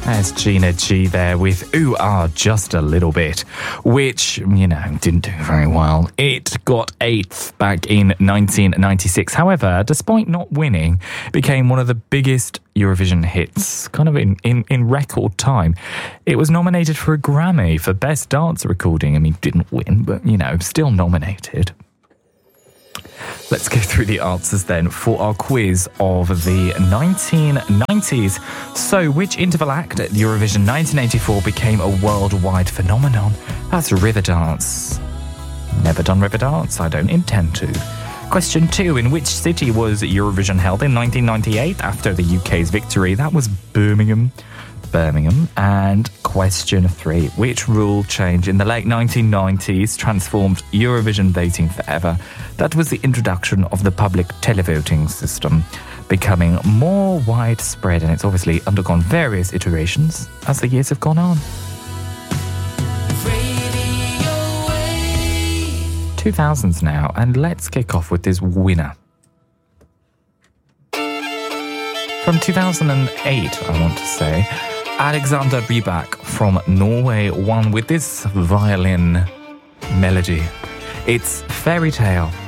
There's Gina G there with Ooh Ah Just a Little Bit, which, didn't do very well. It got 8th back in 1996. However, despite not winning, it became one of the biggest Eurovision hits, kind of in record time. It was nominated for a Grammy for Best Dance Recording. I mean, didn't win, but, still nominated. Let's go through the answers then for our quiz of the 1990s. So, which interval act at Eurovision 1984 became a worldwide phenomenon? That's Riverdance. Never done Riverdance, I don't intend to. Question 2, in which city was Eurovision held in 1998 after the UK's victory? That was Birmingham. And question 3, which rule change in the late 1990s transformed Eurovision voting forever? That was the introduction of the public televoting system, becoming more widespread, and it's obviously undergone various iterations as the years have gone on. 2000s now, and let's kick off with this winner. From 2008, I want to say, Alexander Rybak from Norway won with this violin melody. It's Fairy Tale.